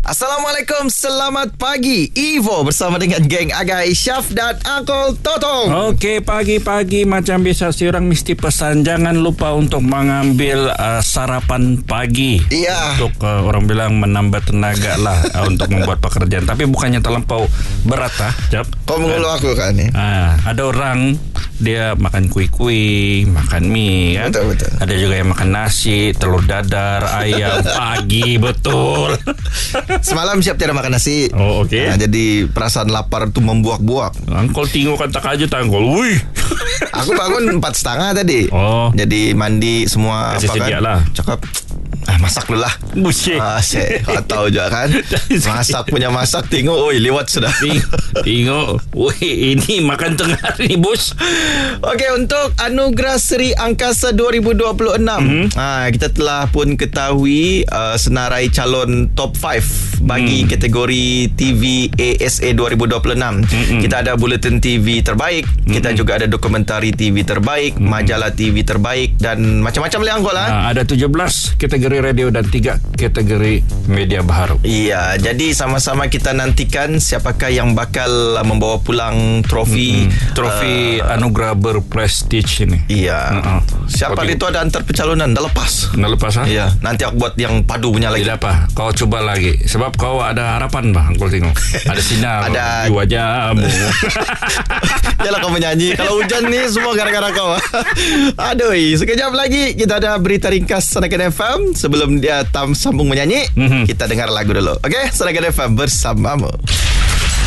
Assalamualaikum, selamat pagi Evo bersama dengan geng Agai, Syaf dan Uncle Totong. Okey, pagi-pagi macam biasa seorang mesti pesan jangan lupa untuk mengambil sarapan pagi. Iya. Untuk orang bilang menambah tenaga lah untuk membuat pekerjaan. Tapi bukannya terlampau berat Jap. Kau mengeluh aku kan ni? Ada orang dia makan kuih-kuih, makan mie kan? Betul. Ada juga yang makan nasi, telur dadar, ayam pagi, betul. Semalam siap tiada makan nasi. Oh, okey. Jadi perasaan lapar tu membuak-buak. Angkol tengok kan tak aja Angkol. Wih. Aku bangun 4:30 tadi. Oh. Jadi mandi semua. Kasih apa sedia kan? lah. Cakap masak dulu lah. Busyik. Saya tahu je kan. Masak punya masak. Tengok, oi lewat sudah. Tengok. Weh, ini makan tengah ni bos. Okey, untuk Anugerah Seri Angkasa 2026, kita telah pun ketahui senarai calon top 5 bagi kategori TV ASA 2026. Kita ada Bulletin TV terbaik, kita juga ada dokumentari TV terbaik, majalah TV terbaik dan macam-macam lah Angkol lah. Ada 17 kategori radio dan 3 kategori media baharu. Iya, jadi sama-sama kita nantikan siapakah yang bakal membawa pulang trofi anugerah berprestige ini. Iya. Siapa itu ada antar pencalonan dah lepas. Dah lepas Iya, nanti aku buat yang padu punya lagi. Tidak apa, kau coba lagi. Sebab kau ada harapan kau tengok. Ada sinar Ada di wajahmu. Yalah kau menyanyi. Kalau hujan ni semua gara-gara kau. Aduh, sekejap lagi kita ada berita ringkas Sanakan FM. Sebelum dia sambung menyanyi, kita dengar lagu dulu. Okey, Sanakan FM bersamamu.